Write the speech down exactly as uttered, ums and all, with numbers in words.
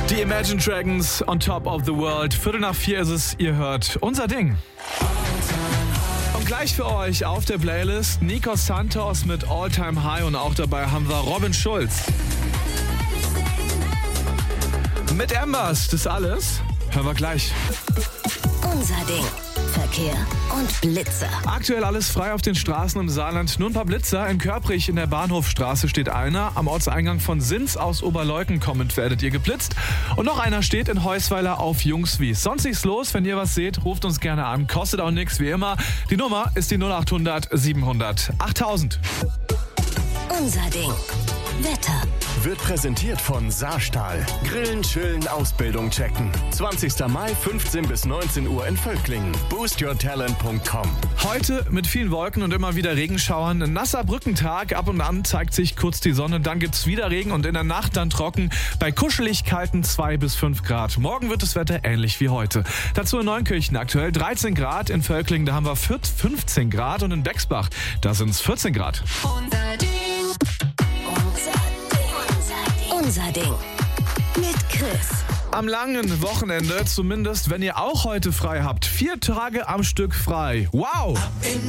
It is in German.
Die Imagine Dragons on Top of the World. Viertel nach vier ist es, ihr hört unser Ding. Und gleich für euch auf der Playlist Nico Santos mit All Time High und auch dabei haben wir Robin Schulz. Mit Embers, das alles hören wir gleich. Unser Ding. Verkehr und Blitzer. Aktuell alles frei auf den Straßen im Saarland. Nur ein paar Blitzer. In Körprich in der Bahnhofstraße steht einer. Am Ortseingang von Sins aus Oberleuten kommend werdet ihr geblitzt. Und noch einer steht in Heusweiler auf Jungswies. Sonst nichts los. Wenn ihr was seht, ruft uns gerne an. Kostet auch nichts, wie immer. Die Nummer ist die null acht hundert siebenhundert achttausend. Unser Ding. Wetter. Wird präsentiert von Saarstahl. Grillen, chillen, Ausbildung checken. zwanzigster Mai, fünfzehn bis neunzehn Uhr in Völklingen. boost your talent punkt com. Heute mit vielen Wolken und immer wieder Regenschauern. Ein nasser Brückentag. Ab und an zeigt sich kurz die Sonne. Dann gibt's wieder Regen und in der Nacht dann trocken. Bei kuschelig kalten zwei bis fünf Grad. Morgen wird das Wetter ähnlich wie heute. Dazu in Neunkirchen aktuell dreizehn Grad. In Völklingen, da haben wir fünfzehn Grad. Und in Bexbach, da sind's vierzehn Grad. Unser Ding. Unser Ding. Mit Chris. Am langen Wochenende, zumindest wenn ihr auch heute frei habt. Vier Tage am Stück frei. Wow!